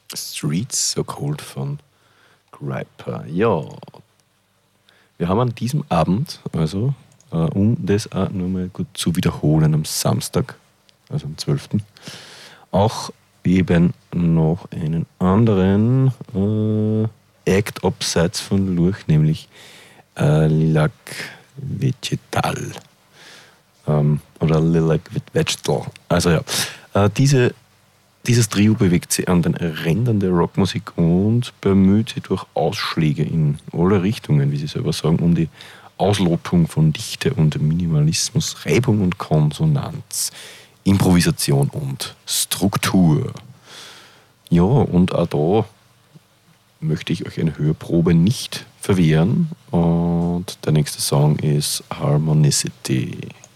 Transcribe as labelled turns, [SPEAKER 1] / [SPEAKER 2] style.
[SPEAKER 1] Streets So Cold von Griper. Ja, wir haben an diesem Abend, also um das auch nochmal gut zu wiederholen, am Samstag, also am 12., auch eben noch einen anderen Act abseits von Lurch, nämlich Lilac Vegetal. Oder Lilac Vegetal. Also ja, dieses Trio bewegt sich an den Rändern der Rockmusik und bemüht sich durch Ausschläge in alle Richtungen, wie sie selber sagen, um die Auslotung von Dichte und Minimalismus, Reibung und Konsonanz, Improvisation und Struktur. Ja, und auch da möchte ich euch eine Hörprobe nicht verwehren. Und der nächste Song ist Harmonicity.